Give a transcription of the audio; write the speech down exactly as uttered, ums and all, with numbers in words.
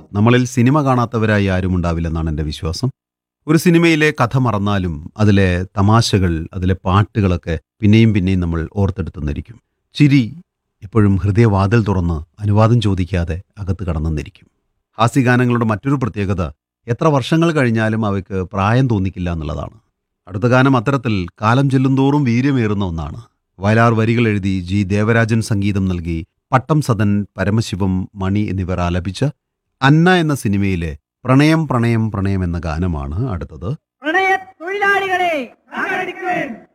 നമ്മളിൽ സിനിമ കാണാത്തവരായി ആരും ഉണ്ടാവില്ലെന്നാണ് എൻ്റെ വിശ്വാസം. ഒരു സിനിമയിലെ കഥ മറന്നാലും അതിലെ തമാശകൾ, അതിലെ പാട്ടുകളൊക്കെ പിന്നെയും പിന്നെയും നമ്മൾ ഓർത്തെടുത്തുന്നിരിക്കും. ചിരി എപ്പോഴും ഹൃദയവാതിൽ തുറന്ന് അനുവാദം ചോദിക്കാതെ അകത്ത് കടന്നെന്നിരിക്കും. ഹാസ്യഗാനങ്ങളുടെ മറ്റൊരു പ്രത്യേകത എത്ര വർഷങ്ങൾ കഴിഞ്ഞാലും അവയ്ക്ക് പ്രായം തോന്നിക്കില്ല എന്നുള്ളതാണ്. അടുത്ത ഗാനം അത്തരത്തിൽ കാലം ചെല്ലുന്തോറും വീര്യമേറുന്ന ഒന്നാണ്. വയലാർ വരികൾ എഴുതി ജി ദേവരാജൻ സംഗീതം നൽകി പട്ടം സദൻ, പരമശിവം, മണി എന്നിവർ ആലപിച്ച അന്ന എന്ന സിനിമയിലെ പ്രണയം പ്രണയം പ്രണയം എന്ന ഗാനമാണ് അടുത്തത്. പ്രണയ തൊഴിലാളികളെ